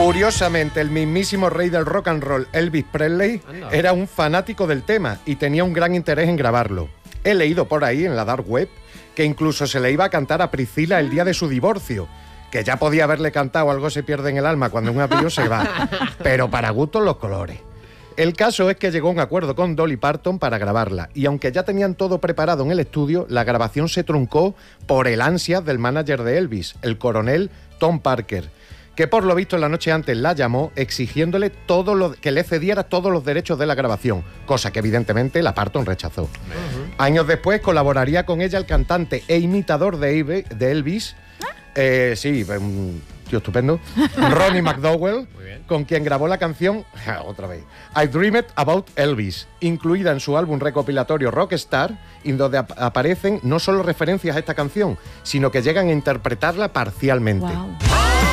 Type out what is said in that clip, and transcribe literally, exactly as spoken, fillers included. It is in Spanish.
Curiosamente, el mismísimo rey del rock and roll, Elvis Presley, Anda. era un fanático del tema y tenía un gran interés en grabarlo. He leído por ahí, en la dark web, que incluso se le iba a cantar a Priscila el día de su divorcio, que ya podía haberle cantado Algo se pierde en el alma cuando un avión se va, pero para gustos los colores. El caso es que llegó a un acuerdo con Dolly Parton para grabarla, y aunque ya tenían todo preparado en el estudio, la grabación se truncó por el ansias del manager de Elvis, el coronel Tom Parker, que por lo visto en la noche antes la llamó exigiéndole todo lo, que le cediera todos los derechos de la grabación, cosa que evidentemente la Parton rechazó. Uh-huh. Años después colaboraría con ella el cantante e imitador de, Eve, de Elvis, eh, sí, un tío estupendo, Ronnie McDowell, con quien grabó la canción, otra vez, I Dreamed About Elvis, incluida en su álbum recopilatorio Rockstar, en donde ap- aparecen no solo referencias a esta canción, sino que llegan a interpretarla parcialmente. Wow.